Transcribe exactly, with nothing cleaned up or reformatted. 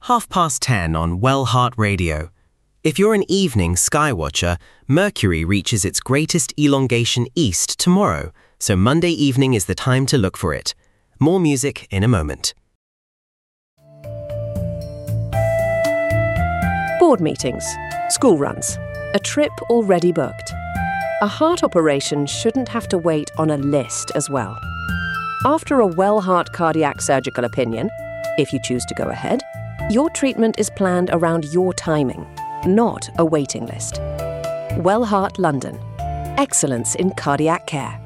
half past ten on Well Heart Radio. If you're an evening sky watcher, Mercury reaches its greatest elongation east tomorrow, so Monday evening is the time to look for it. More music in a moment. Board meetings, school runs, a trip already booked. A heart operation shouldn't have to wait on a list as well. After a Well Heart cardiac surgical opinion, if you choose to go ahead, your treatment is planned around your timing, not a waiting list. Well Heart London. Excellence in cardiac care.